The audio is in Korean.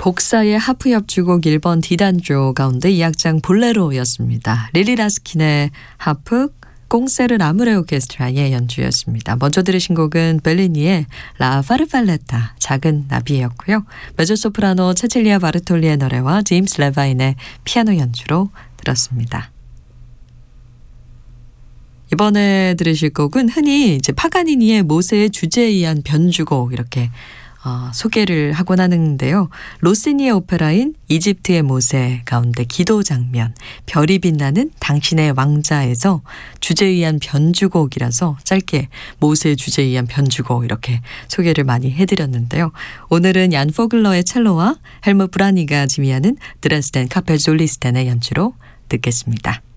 복사의 하프 협주곡 1번 D단조 가운데 2악장 볼레로였습니다. 릴리 라스킨의 하프, 꽁세르 라무레 오케스트라의 연주였습니다. 먼저 들으신 곡은 벨리니의 라 파르팔레타 작은 나비였고요. 메조소프라노 체칠리아 바르톨리의 노래와 제임스 레바인의 피아노 연주로 들었습니다. 이번에 들으실 곡은 흔히 이제 파가니니의 모세의 주제에 의한 변주곡 이렇게 소개를 하곤 하는데요. 로시니의 오페라인 이집트의 모세 가운데 기도 장면, 별이 빛나는 당신의 왕자에서 주제에 의한 변주곡이라서 짧게 모세의 주제에 의한 변주곡 이렇게 소개를 많이 해드렸는데요. 오늘은 얀 포글러의 첼로와 헬무 브라니가 지휘하는 드레스덴 카펠 솔리스텐의 연주로 듣겠습니다.